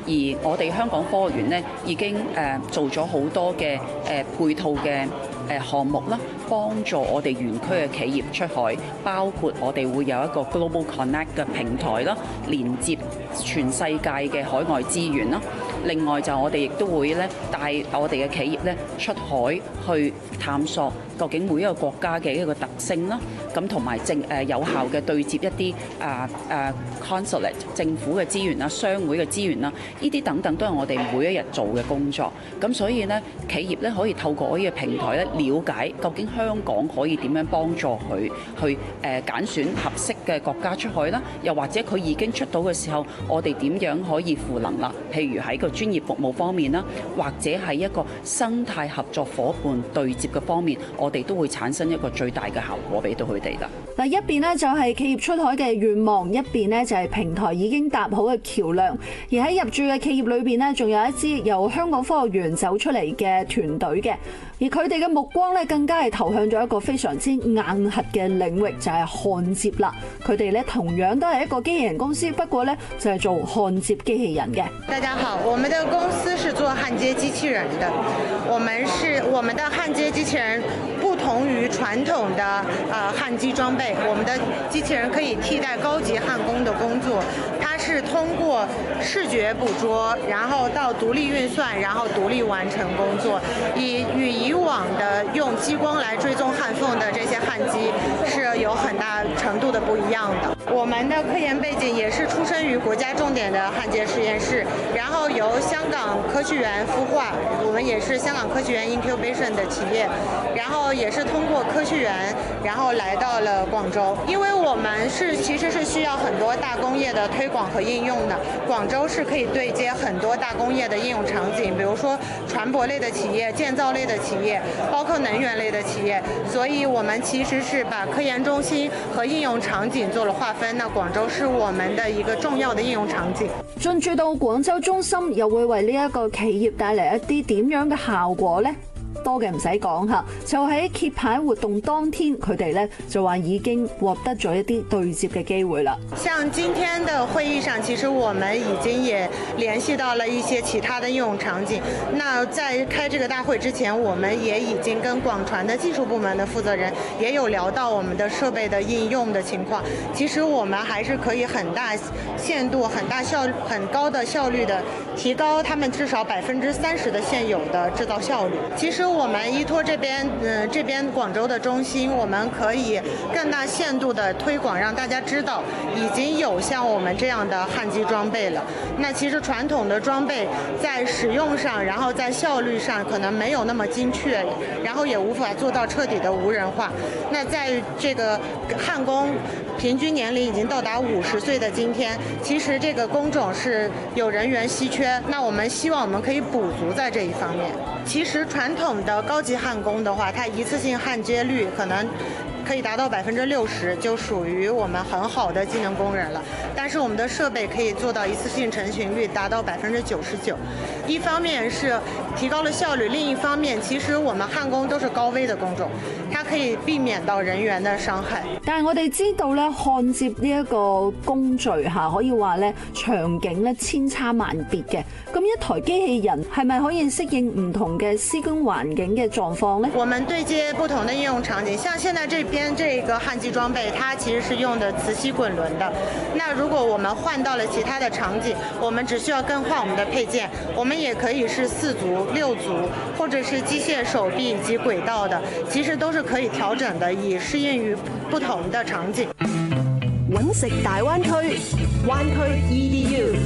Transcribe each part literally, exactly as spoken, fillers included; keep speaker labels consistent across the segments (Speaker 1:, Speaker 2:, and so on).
Speaker 1: 而我哋香港科學園呢，已經誒做咗好多嘅誒配套嘅誒項目啦，幫助我哋園區嘅企業出海，包括我哋會有一個 Global Connect 嘅平台啦，連接全世界嘅海外資源啦。另外就我哋亦都會咧帶我哋嘅企業咧出海去探索究竟每一個國家嘅一個特性啦，咁同埋政誒有效嘅對接一啲啊啊 consulate 政府嘅資源啦、商會嘅資源啦，呢啲等等都係我哋每一日做嘅工作。咁所以呢，企業咧可以透過呢個平台咧了解究竟香港可以點樣幫助佢去誒揀選合適嘅國家出海啦，又或者佢已經出到嘅時候，我哋點樣可以賦能啦？譬如喺個專業服務方面啦，或者係一個生態合作夥伴對接嘅方面，我哋都會產生一個最大嘅效果俾到佢哋啦。
Speaker 2: 嗱，一邊呢就係企業出海嘅願望，一邊呢就係平台已經搭好嘅橋樑。而喺入駐嘅企業裏邊呢，仲有一支由香港科學園走出嚟嘅團隊嘅，而佢哋嘅目光呢，更加係投向咗一個非常之硬核嘅領域，就係焊接啦。佢哋呢同樣都係一個機器人公司，不過呢就係做焊接機器人嘅。
Speaker 3: 大家好，我們的公司是做焊接機器人的。我們是我們的焊接機器人不同於傳統的呃焊機裝備，我們的機器人可以替代高級焊工的工作。它是通過視覺捕捉，然後到獨立運算，然後獨立完成工作。以與以往的用激光來追蹤焊縫的這些焊機是有很大程度的不一樣的。我們的科研背景也是出身於國家重點的焊接實驗室，然後由香港科學園孵化，我們也是香港科學園 incubation 的企業，然後也是通過科學園，然後來到了廣州。因為我們是其實是需要很多大工業的推廣和應用的，廣州是可以對接很多大工業的應用場景，比如說船舶類的企業、建造類的企業，包括能源類的企業。所以我們其實是把科研中心和應用場景做了劃分，那廣州是我們的一個重要的應用場景。
Speaker 2: 進駐到廣州中心，又會為呢一個企業帶嚟一啲點樣嘅效果呢？多嘅唔使講嚇，就喺揭牌活動當天，佢哋咧就話已經獲得咗一啲對接嘅機會啦。
Speaker 3: 像今天的會議上，其實我們已經也聯繫到了一些其他的應用場景。那在開這個大會之前，我們也已經跟廣傳的技術部門的負責人也有聊到我們的設備的應用的情況。其實我們還是可以很大限度、很大效、很高的效率的提高他們至少百分之三十的現有的製造效率。其實我們依託這邊，嗯、呃，這邊廣州的中心，我們可以更大限度的推廣，讓大家知道已經有像我們這樣的焊機裝備了。那其實傳統的裝備在使用上，然後在效率上可能沒有那麼精確，然後也無法做到徹底的無人化。那在這個焊工平均年齡已經到達五十歲的今天，其實這個工種是有人員稀缺。那我們希望我們可以補足在這一方面。其實傳統的高級焊工的話，它一次性焊接率可能可以達到百分之六十，就屬於我們很好的技能工人了。但是我們的設備可以做到一次性成型率達到百分之九十九。一方面是提高了效率，另一方面其實我們焊工都是高危的工種，它可以避免到人員的傷害。
Speaker 2: 但係我哋知道咧，焊接呢一個工序嚇，可以話咧場景咧千差萬別嘅。咁一台機器人係咪可以適應唔同嘅施工環境嘅狀況呢？
Speaker 3: 我們對接不同的應用場景，像現在這邊這個焊機裝備，它其實是用的磁吸滾輪的。那如果我們換到了其他的場景，我們只需要更換我們的配件，我們也可以是四足、六足，或者是機械手臂以及軌道的，其實都是可以調整的，以適應於不同的場景。
Speaker 4: 揾食大灣區，灣區 E D U。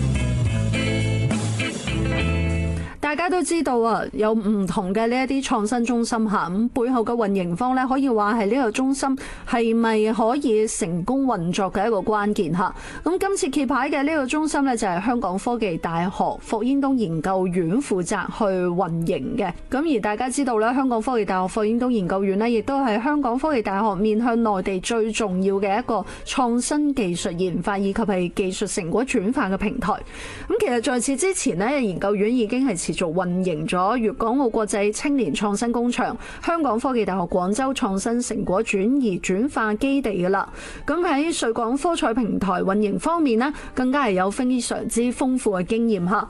Speaker 2: 大家都知道啊，有唔同嘅呢一啲創新中心嚇，咁背後嘅運營方咧，可以話係呢個中心係咪可以成功運作嘅一個關鍵嚇。咁今次揭牌嘅呢個中心咧，就係香港科技大學霍英東研究院負責去運營嘅。咁而大家知道咧，香港科技大學霍英東研究院咧，亦都係香港科技大學面向內地最重要嘅一個創新技術研發以及係技術成果轉化嘅平台。咁其實在此之前咧，研究院已經係持續運營咗粵港澳國際青年創新工場、香港科技大學廣州創新成果轉移轉化基地㗎啦。咁喺穗港科創平台運營方面呢，更加係有非常之豐富嘅經驗嚇。